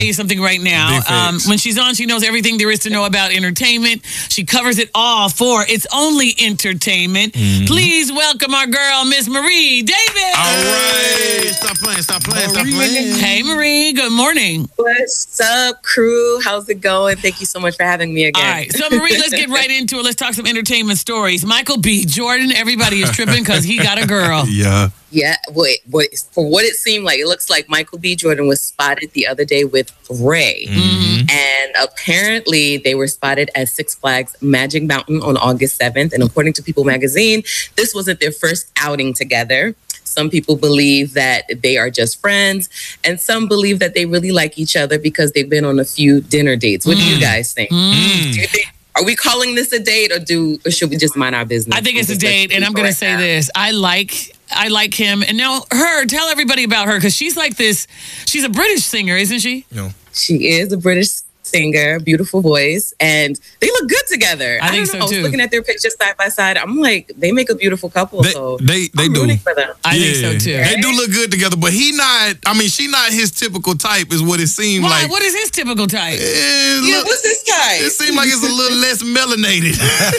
you something right now. When she's on, she knows everything there is to know about entertainment. She covers it all for It's Only Entertainment. Please welcome our girl, Miss Marie David. All right. Stop playing. Hey, Marie. Good morning. What's up, crew? How's it going? Thank you so much for having me again. All right. So, Marie, let's get right into it. Let's talk some entertainment stories. Michael B. Jordan, everybody is tripping because he got a girl. Yeah. Yeah, for what it seemed like, it looks like Michael B. Jordan was spotted the other day with Ray. And apparently they were spotted at Six Flags Magic Mountain on August 7th. And according to People magazine, this wasn't their first outing together. Some people believe that they are just friends, and some believe that they really like each other because they've been on a few dinner dates. What do you guys think? Do you think? Are we calling this a date, or should we just mind our business? I think it's a date, and I'm going to say this. I like him. And now tell everybody about her, because she's like this. She's a British singer, isn't she? No. She is a British singer, beautiful voice, and they look good together. I think so too. I was looking at their pictures side by side. I'm like, they make a beautiful couple. They I'm do. rooting for them. I think so too. They do look good together, but she not his typical type, is what it seemed Why? like. What is his typical type? What's this guy? It seemed like it's a little less melanated.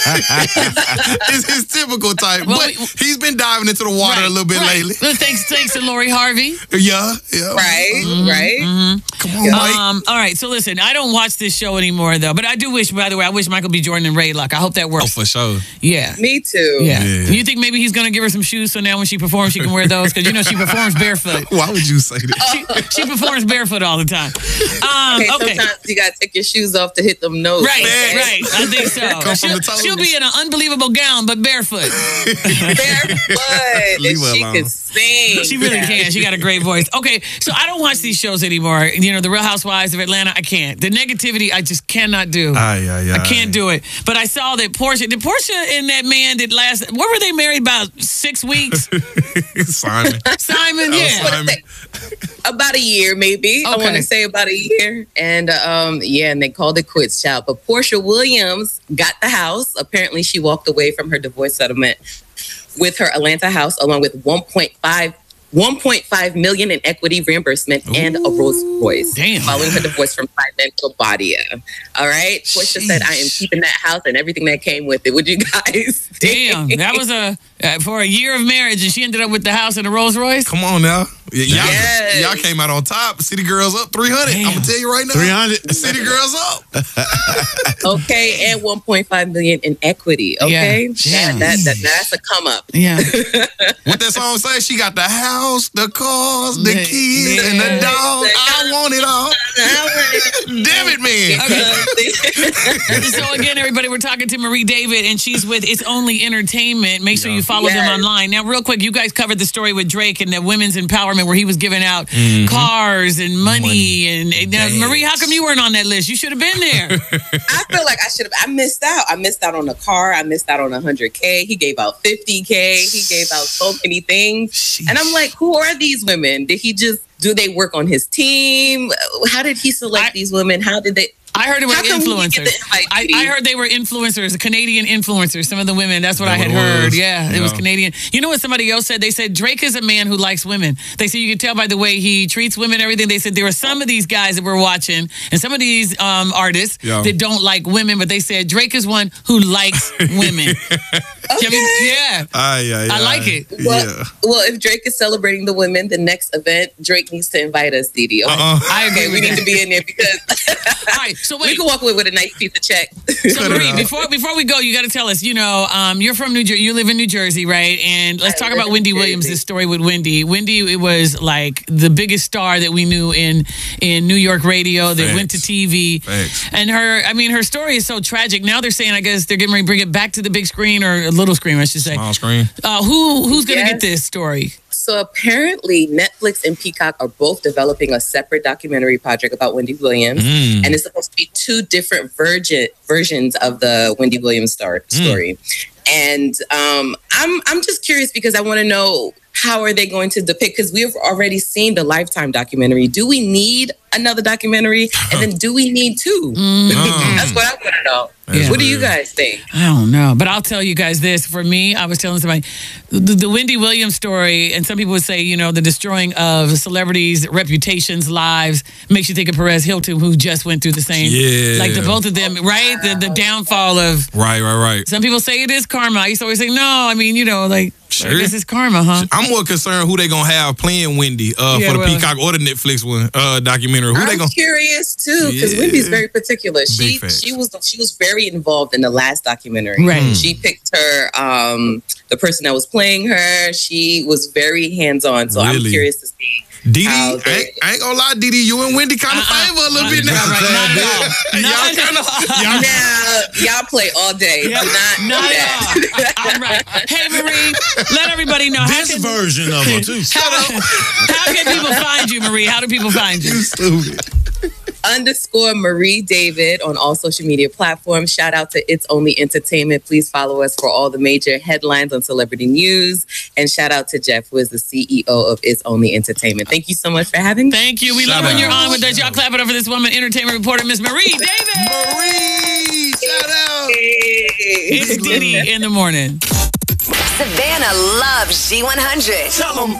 It's his typical type, Well, but he's been diving into the water a little bit lately. Well, thanks to Lori Harvey. Yeah. Right. Come on, Mike. All right, so listen, I don't watch this show anymore, though, but I do wish, by the way, I wish Michael B. Jordan and Ray luck. I hope that Oh, works. for sure. Yeah. Me too. Yeah. Yeah. You think maybe he's going to give her some shoes so now when she performs, she can wear those? Because, she performs barefoot. Why would you say that? She performs barefoot all the time. Okay. Sometimes you gotta take your shoes off to hit them notes. Right. I think so. Come from the toes. She'll be in an unbelievable gown, but barefoot. Barefoot. Leave And her she alone. can sing. She really can. She got a great voice. Okay, so I don't watch these shows anymore. The Real Housewives of Atlanta, I can't. The negativity, I just cannot do. I can't do it. But I saw that Portia and that man what were they married about 6 weeks? Simon. Simon, yeah. Simon. About a year, maybe. I Okay. want to say about a year. And and they called it quits, child. But Portia Williams got the house. Apparently, she walked away from her divorce settlement with her Atlanta house, along with 1.5 million in equity reimbursement and a Rolls Royce. Damn. Following her divorce from Simon Claudia. All right. Portia said, "I am keeping that house and everything that came with it." Would you guys? Damn, that was for a year of marriage, and she ended up with the house and a Rolls Royce. Come on now. Yes. Y'all came out on top. City Girls up 300. Damn. I'm going to tell you right now. 300. City Girls up. Okay, and 1.5 million in equity. Okay, Yeah. that's a come up. Yeah. What that song say? She got the house, the cars, the kids, and the dog. I want it all. Damn it, man. So again, everybody, we're talking to Marie David, and she's with It's Only Entertainment. Make sure you follow them online. Now, real quick, you guys covered the story with Drake and the women's empowerment where he was giving out cars and money. And now, Marie, how come you weren't on that list? You should have been there. I feel like I should have. I missed out. I missed out on a car. I missed out on 100K. He gave out 50K. He gave out so many things. And I'm like, who are these women? Do they work on his team? How did he select these women? How did they? I heard it was How come we influencers. get the invite, I Judy? heard they were influencers, Canadian influencers, some of the women. That's what I had That what it heard. was? Yeah, it was Canadian. You know what somebody else said? They said Drake is a man who likes women. They said you can tell by the way he treats women and everything. They said there were some of these guys that we're watching and some of these artists that don't like women, but they said Drake is one who likes women. Okay. I like it. Well, if Drake is celebrating the women, the next event, Drake needs to invite us, Didi. Okay? I agree. We need to be in there because All right, so wait. we can walk away with a nice piece of check. So Marie, before we go, you got to tell us. You're from New Jersey. You live in New Jersey, right? And let's talk about Wendy Williams. This story with Wendy. Wendy, it was like the biggest star that we knew in New York radio that went to TV. And her story is so tragic. Now they're saying, I guess they're getting ready to bring it back to the big screen or a little screen, I should say. Small screen. Who's going to get this story? So apparently Netflix and Peacock are both developing a separate documentary project about Wendy Williams. And it's supposed to be two different versions of the Wendy Williams story. And I'm just curious because I want to know, how are they going to depict? Because we've already seen the Lifetime documentary. Do we need another documentary? And then do we need two? That's what I want to know. Yeah. What do you guys think? I don't know, but I'll tell you guys this. For me, I was telling somebody the Wendy Williams story, and some people would say, you know, the destroying of celebrities' reputations, lives, makes you think of Perez Hilton, who just went through the same. Yeah. Like the both of them, right? The downfall of. Right. Some people say it is karma. I used to always say, no, I mean, you know, like, Sure. this is karma, huh? I'm more concerned who they gonna have playing Wendy for the Peacock or the Netflix one documentary. I'm curious too, because Wendy's very particular. She was very involved in the last documentary. Right. She picked her the person that was playing her. She was very hands-on. So I'm curious to see. Didi, I ain't gonna lie, Didi, you and Wendy kind of favor a little bit now. Y'all play all day. Yeah. Not all right. Hey, Marie, let everybody know. This version of her, too. How can people find you, Marie? How do people find you? You stupid. _Marie David on all social media platforms. Shout out to It's Only Entertainment. Please follow us for all the major headlines on celebrity news. And shout out to Jeff, who is the CEO of It's Only Entertainment. Thank you so much for having me. Thank you. We love when you're on with us. Y'all clap it up for this woman, entertainment reporter, Miss Marie David. Marie, shout out. It's Didi in the morning. Savannah loves G100. Tell 'em.